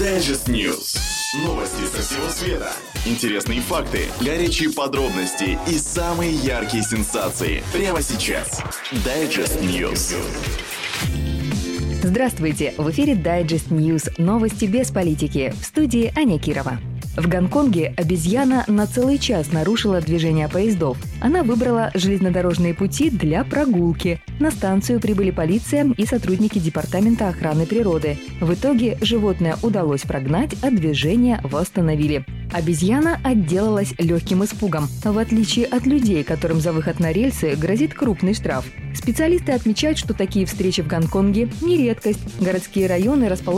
Digest News. Новости со всего света. Интересные факты, горячие подробности и самые яркие сенсации. Прямо сейчас. Digest News. Здравствуйте! В эфире Digest News. Новости без политики. В студии Аня Кирова. В Гонконге обезьяна на целый час нарушила движение поездов. Она выбрала железнодорожные пути для прогулки. На станцию прибыли полиция и сотрудники Департамента охраны природы. В итоге животное удалось прогнать, а движение восстановили. Обезьяна отделалась легким испугом, в отличие от людей, которым за выход на рельсы грозит крупный штраф. Специалисты отмечают, что такие встречи в Гонконге не редкость. Городские районы расположены